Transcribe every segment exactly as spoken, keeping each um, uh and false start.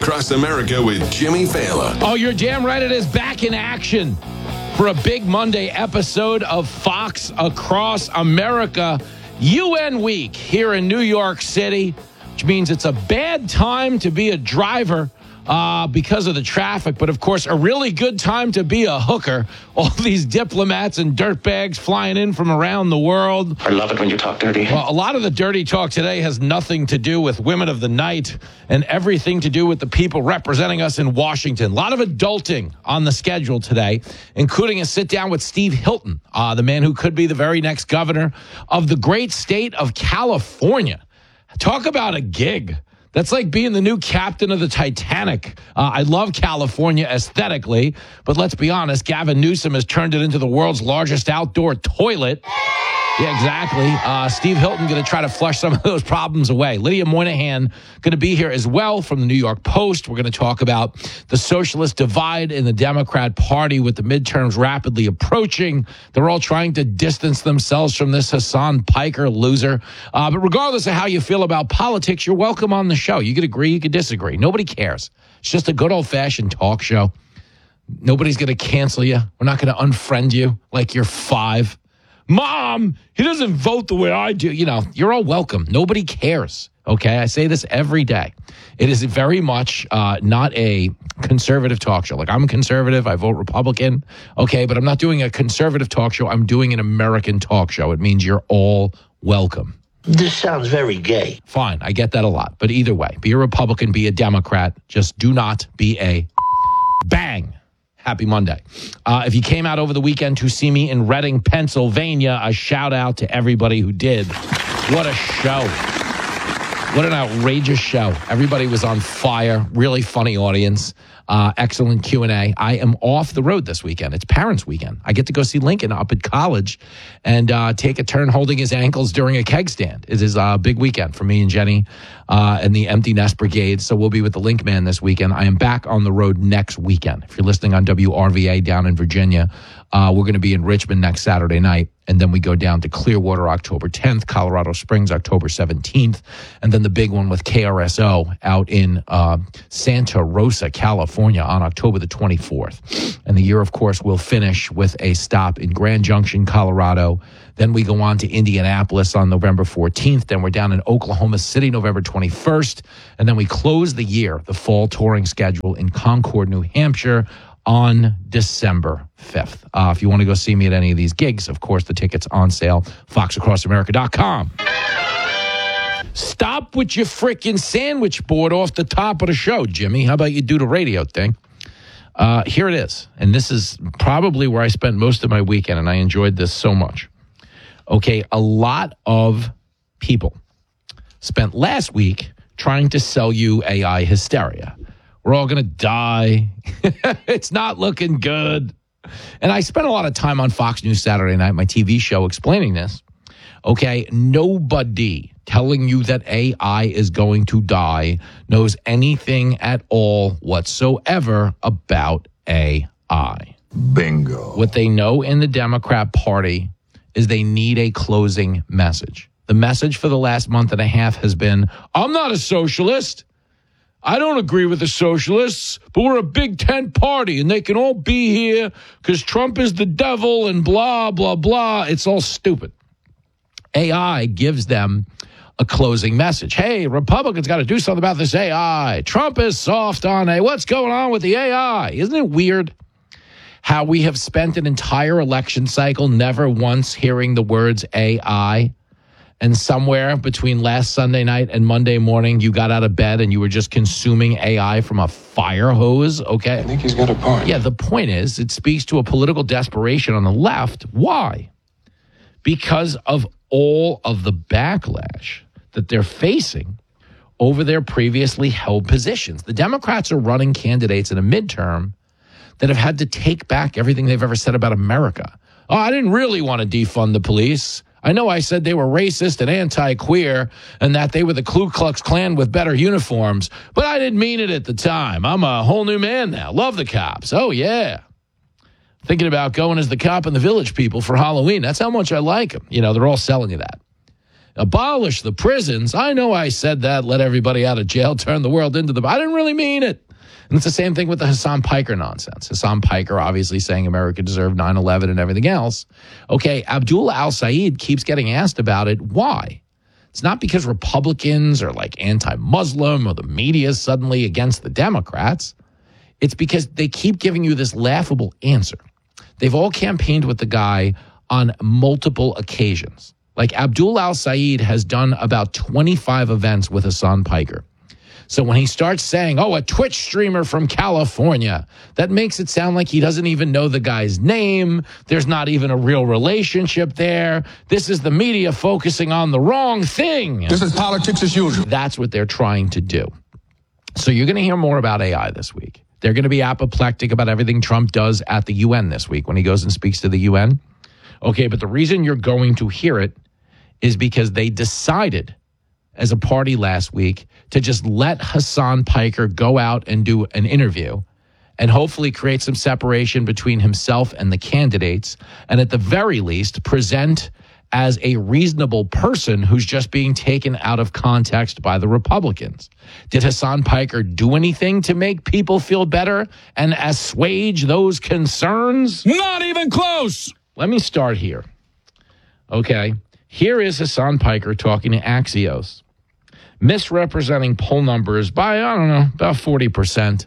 Across America with Jimmy Fallon. Oh, you're damn right it is back in action for a big Monday episode of Fox Across America U N Week here in New York City, which means it's a bad time to be a driver uh, because of the traffic, but of course a really good time to be a hooker. All these diplomats and dirtbags flying in from around the world. I love it when you talk dirty. Well, a lot of the dirty talk today has nothing to do with women of the night and everything to do with the people representing us in Washington. A lot of adulting on the schedule today, including a sit down with Steve Hilton, uh, the man who could be the very next governor of the great state of California. Talk about a gig. That's like being the new captain of the Titanic. Uh, I love California aesthetically, but let's be honest, Gavin Newsom has turned it into the world's largest outdoor toilet. Yeah, exactly. Uh, Steve Hilton going to try to flush some of those problems away. Lydia Moynihan going to be here as well from the New York Post. We're going to talk about the socialist divide in the Democrat Party with the midterms rapidly approaching. They're all trying to distance themselves from this Hassan Piker loser. Uh, but regardless of how you feel about politics, you're welcome on the show. You could agree, you could disagree. Nobody cares. It's just a good old-fashioned talk show. Nobody's going to cancel you. We're not going to unfriend you like you're five. Mom, he doesn't vote the way I do. You know, you're all welcome. Nobody cares. Okay, I say this every day. It is very much uh, not a conservative talk show. Like, I'm conservative. I vote Republican. Okay, but I'm not doing a conservative talk show. I'm doing an American talk show. It means you're all welcome. This sounds very gay. Fine, I get that a lot. But either way, be a Republican, be a Democrat. Just do not be a bang. Happy Monday. Uh, if you came out over the weekend to see me in Reading, Pennsylvania, a shout out to everybody who did. What a show. What an outrageous show. Everybody was on fire. Really funny audience. Uh, excellent Q and A. I am off the road this weekend. It's Parents' Weekend. I get to go see Lincoln up at college and uh, take a turn holding his ankles during a keg stand. It is a big weekend for me and Jenny uh, and the Empty Nest Brigade. So we'll be with the Link Man this weekend. I am back on the road next weekend. If you're listening on W R V A down in Virginia, uh, we're going to be in Richmond next Saturday night. And then we go down to Clearwater October tenth, Colorado Springs October seventeenth, and then the big one with K R S O out in uh, Santa Rosa, California on October the twenty-fourth. And the year, of course, will finish with a stop in Grand Junction, Colorado. Then we go on to Indianapolis on November fourteenth. Then we're down in Oklahoma City November twenty-first. And then we close the year, the fall touring schedule in Concord, New Hampshire, on December fifth. Uh, if you want to go see me at any of these gigs, of course, the tickets on sale, fox across america dot com. Stop with your frickin' sandwich board off the top of the show, Jimmy. How about you do the radio thing? Uh, here it is. And this is probably where I spent most of my weekend, and I enjoyed this so much. Okay, a lot of people spent last week trying to sell you A I hysteria. We're all going to die. It's not looking good. And I spent a lot of time on Fox News Saturday Night, my T V show, explaining this. Okay, nobody telling you that A I is going to die knows anything at all whatsoever about A I. Bingo. What they know in the Democrat Party is they need a closing message. The message for the last month and a half has been, I'm not a socialist. I don't agree with the socialists, but we're a big tent party and they can all be here because Trump is the devil and blah, blah, blah. It's all stupid. A I gives them a closing message. Hey, Republicans got to do something about this A I. Trump is soft on A I. What's going on with the A I? Isn't it weird how we have spent an entire election cycle never once hearing the words A I? And somewhere between last Sunday night and Monday morning, you got out of bed and you were just consuming A I from a fire hose, okay? I think he's got a point. Yeah, the point is it speaks to a political desperation on the left. Why? Because of all of the backlash that they're facing over their previously held positions. The Democrats are running candidates in a midterm that have had to take back everything they've ever said about America. Oh, I didn't really want to defund the police. I know I said they were racist and anti-queer and that they were the Ku Klux Klan with better uniforms, but I didn't mean it at the time. I'm a whole new man now. Love the cops. Oh, yeah. Thinking about going as the cop in the Village People for Halloween. That's how much I like them. You know, they're all selling you that. Abolish the prisons. I know I said that, let everybody out of jail, turn the world into the... I didn't really mean it. And it's the same thing with the Hassan Piker nonsense. Hassan Piker obviously saying America deserved nine eleven and everything else. Okay, Abdul al-Sayed keeps getting asked about it. Why? It's not because Republicans are like anti-Muslim or the media is suddenly against the Democrats. It's because they keep giving you this laughable answer. They've all campaigned with the guy on multiple occasions. Like Abdul al-Sayed has done about twenty-five events with Hassan Piker. So when he starts saying, oh, a Twitch streamer from California, that makes it sound like he doesn't even know the guy's name. There's not even a real relationship there. This is the media focusing on the wrong thing. This is politics as usual. That's what they're trying to do. So you're going to hear more about A I this week. They're going to be apoplectic about everything Trump does at the U N this week when he goes and speaks to the U N. Okay, but the reason you're going to hear it is because they decided as a party last week to just let Hassan Piker go out and do an interview and hopefully create some separation between himself and the candidates, and at the very least present as a reasonable person who's just being taken out of context by the Republicans. Did Hassan Piker do anything to make people feel better and assuage those concerns? Not even close. Let me start here. Okay, here is Hassan Piker talking to Axios, misrepresenting poll numbers by, I don't know, about forty percent.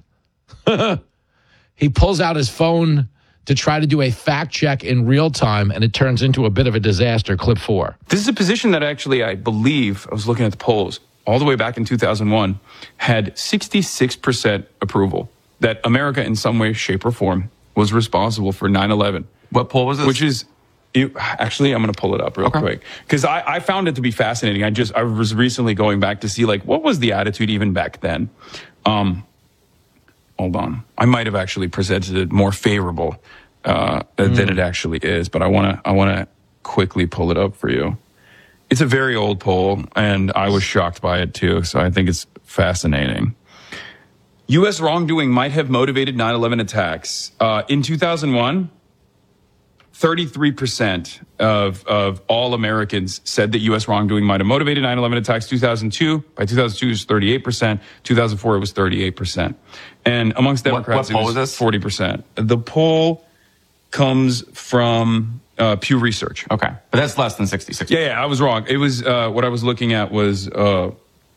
He pulls out his phone to try to do a fact check in real time, and it turns into a bit of a disaster. Clip four. This is a position that actually, I believe, I was looking at the polls all the way back in two thousand one, had sixty-six percent approval that America in some way, shape, or form was responsible for nine eleven. What poll was this? Which is, it, actually, I'm going to pull it up real okay. quick. Because I, I found it to be fascinating. I just, I was recently going back to see, like, what was the attitude even back then? Um, hold on. I might have actually presented it more favorable uh, mm. than it actually is. But I want to, I want to quickly pull it up for you. It's a very old poll, and I was shocked by it, too. So I think it's fascinating. U S wrongdoing might have motivated nine eleven attacks. Uh, in two thousand one, thirty-three percent of, of all Americans said that U S wrongdoing might have motivated nine eleven attacks. two thousand two, by two thousand two, it was thirty-eight percent. two thousand four, it was thirty-eight percent. And amongst Democrats, what, what poll it was was this? forty percent. The poll comes from uh, Pew Research. Okay, but that's less than sixty-six percent. Yeah, yeah, I was wrong. It was, uh, what I was looking at was uh,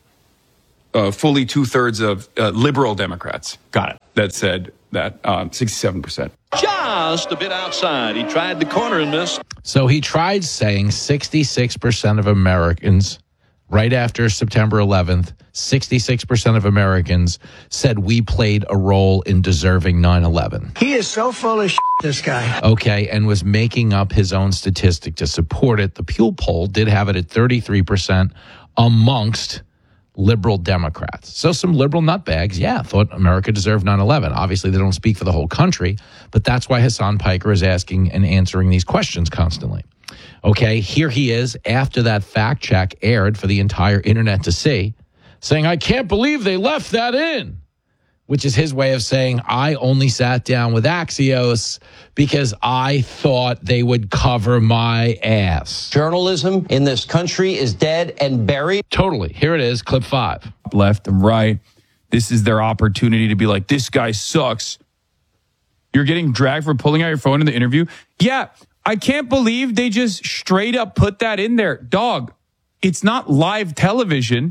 uh, fully two-thirds of uh, liberal Democrats. Got it. That said that, um, sixty-seven percent. Just a bit outside. He tried the corner and missed. So he tried saying sixty-six percent of Americans, right after September eleventh, sixty-six percent of Americans said we played a role in deserving nine eleven. He is so full of shit, this guy. Okay, and was making up his own statistic to support it. The Pew poll did have it at thirty-three percent amongst liberal Democrats. So some liberal nutbags, yeah, thought America deserved nine eleven. Obviously, they don't speak for the whole country, but that's why Hassan Piker is asking and answering these questions constantly. Okay, here he is after that fact check aired for the entire internet to see, saying, I can't believe they left that in, which is his way of saying, I only sat down with Axios because I thought they would cover my ass. Journalism in this country is dead and buried. Totally. Here it is, clip five. Left and right. This is their opportunity to be like, this guy sucks. You're getting dragged for pulling out your phone in the interview. Yeah, I can't believe they just straight up put that in there. Dog, it's not live television.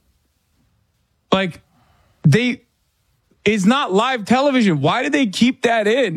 Like, they... It's not live television. Why did they keep that in?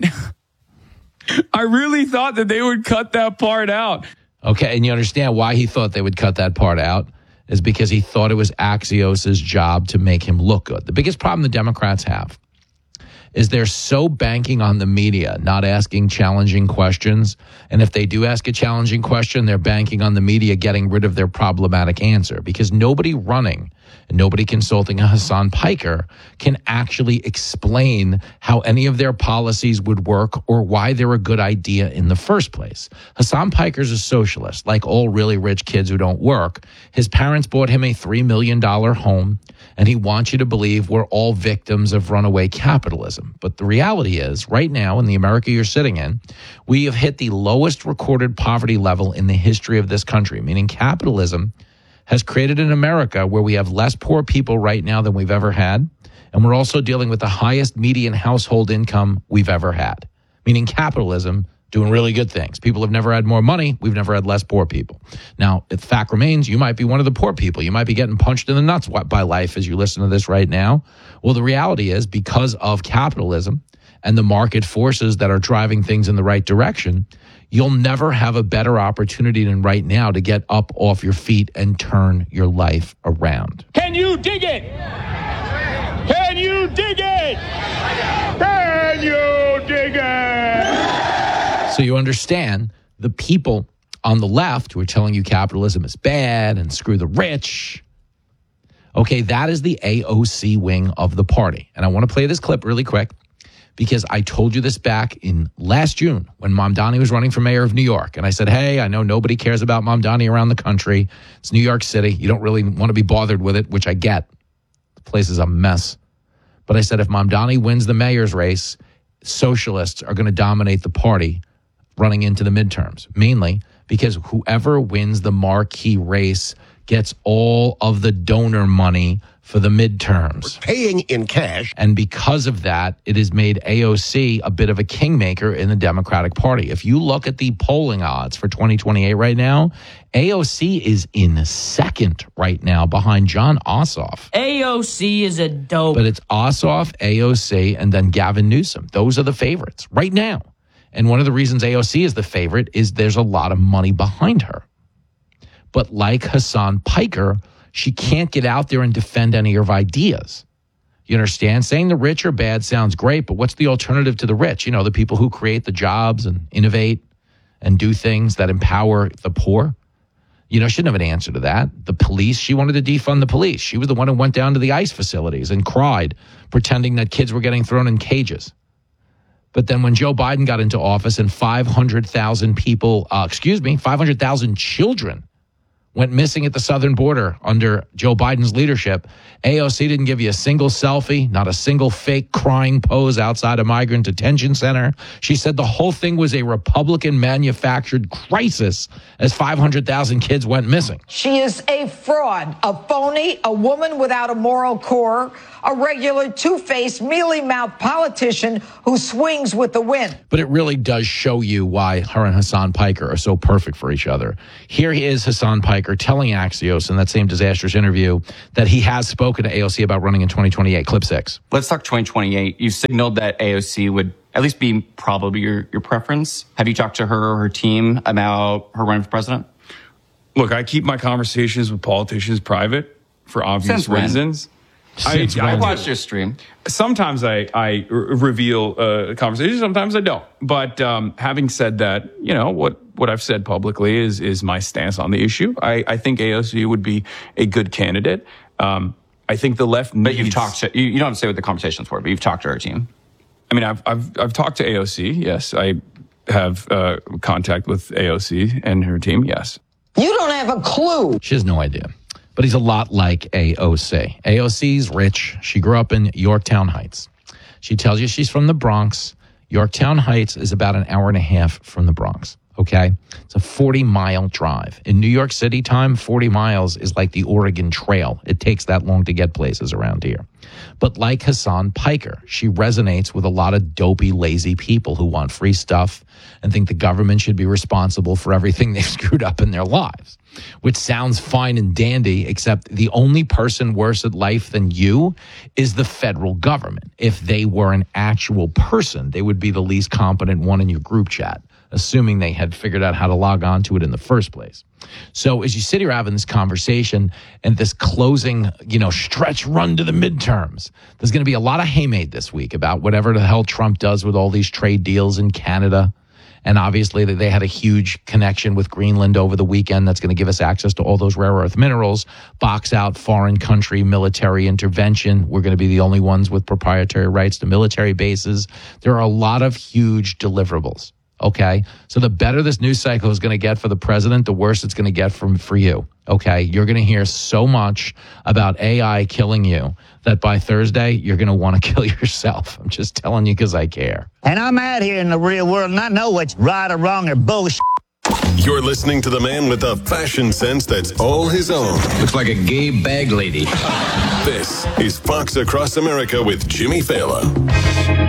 I really thought that they would cut that part out. Okay, and you understand why he thought they would cut that part out is because he thought it was Axios' job to make him look good. The biggest problem the Democrats have is they're so banking on the media not asking challenging questions. And if they do ask a challenging question, they're banking on the media getting rid of their problematic answer, because nobody running and nobody consulting a Hassan Piker can actually explain how any of their policies would work or why they're a good idea in the first place. Hassan Piker's a socialist, like all really rich kids who don't work. His parents bought him a three million dollars home, and he wants you to believe we're all victims of runaway capitalism. capitalism. But the reality is, right now, in the America you're sitting in, we have hit the lowest recorded poverty level in the history of this country, meaning capitalism has created an America where we have less poor people right now than we've ever had. And we're also dealing with the highest median household income we've ever had, meaning capitalism doing really good things. People have never had more money. We've never had less poor people. Now, the fact remains, you might be one of the poor people. You might be getting punched in the nuts by life as you listen to this right now. Well, the reality is, because of capitalism and the market forces that are driving things in the right direction, you'll never have a better opportunity than right now to get up off your feet and turn your life around. Can you dig it? Can you dig it? Can you dig it? So you understand the people on the left who are telling you capitalism is bad and screw the rich. Okay, that is the A O C wing of the party. And I want to play this clip really quick because I told you this back in last June when Mamdani was running for mayor of New York. And I said, hey, I know nobody cares about Mamdani around the country. It's New York City. You don't really want to be bothered with it, which I get. The place is a mess. But I said, if Mamdani wins the mayor's race, socialists are going to dominate the party running into the midterms, mainly because whoever wins the marquee race gets all of the donor money for the midterms. Paying in cash. And because of that, it has made A O C a bit of a kingmaker in the Democratic Party. If you look at the polling odds for twenty twenty-eight right now, A O C is in second right now behind John Ossoff. A O C is a dope. But it's Ossoff, A O C, and then Gavin Newsom. Those are the favorites right now. And one of the reasons A O C is the favorite is there's a lot of money behind her. But like Hassan Piker, she can't get out there and defend any of her ideas. You understand? Saying the rich are bad sounds great, but what's the alternative to the rich? You know, the people who create the jobs and innovate and do things that empower the poor. You know, she didn't have an answer to that. The police, she wanted to defund the police. She was the one who went down to the ICE facilities and cried, pretending that kids were getting thrown in cages. But then when Joe Biden got into office and five hundred thousand people, uh, excuse me, five hundred thousand children went missing at the southern border under Joe Biden's leadership, A O C didn't give you a single selfie, not a single fake crying pose outside a migrant detention center. She said the whole thing was a Republican-manufactured crisis as five hundred thousand kids went missing. She is a fraud, a phony, a woman without a moral core, a regular two-faced, mealy-mouthed politician who swings with the wind. But it really does show you why her and Hassan Piker are so perfect for each other. Here is Hassan Piker telling Axios in that same disastrous interview that he has spoken to A O C about running in twenty twenty-eight. Clip six. Let's talk twenty twenty-eight. You signaled that A O C would at least be probably your, your preference. Have you talked to her or her team about her running for president? Look, I keep my conversations with politicians private for obvious Since when? reasons. I, I, I watched your stream. Sometimes I, I r- reveal uh, conversations, sometimes I don't. But um, having said that, you know, what, what I've said publicly is is my stance on the issue. I, I think A O C would be a good candidate. Um, I think the left needs... But you've talked to... You, you don't have to say what the conversations were, but you've talked to her team. I mean, I've, I've, I've talked to A O C, yes. I have uh, contact with A O C and her team, yes. You don't have a clue. She has no idea. But he's a lot like A O C. A O C's rich. She grew up in Yorktown Heights. She tells you she's from the Bronx. Yorktown Heights is about an hour and a half from the Bronx, okay? It's a forty-mile drive. In New York City time, forty miles is like the Oregon Trail. It takes that long to get places around here. But like Hassan Piker, she resonates with a lot of dopey, lazy people who want free stuff and think the government should be responsible for everything they've screwed up in their lives, which sounds fine and dandy, except the only person worse at life than you is the federal government. If they were an actual person, they would be the least competent one in your group chat, assuming they had figured out how to log on to it in the first place. So as you sit here having this conversation and this closing, you know, stretch run to the midterms, there's going to be a lot of haymade this week about whatever the hell Trump does with all these trade deals in Canada. And obviously they had a huge connection with Greenland over the weekend that's going to give us access to all those rare earth minerals, box out foreign country military intervention. We're going to be the only ones with proprietary rights to military bases. There are a lot of huge deliverables. Okay. So the better this news cycle is going to get for the president, the worse it's going to get from for you. Okay. You're going to hear so much about A I killing you that by Thursday, you're going to want to kill yourself. I'm just telling you because I care. And I'm out here in the real world and I know what's right or wrong or bullshit. You're listening to the man with the fashion sense that's all his own. Looks like a gay bag lady. This is Fox Across America with Jimmy Fallon.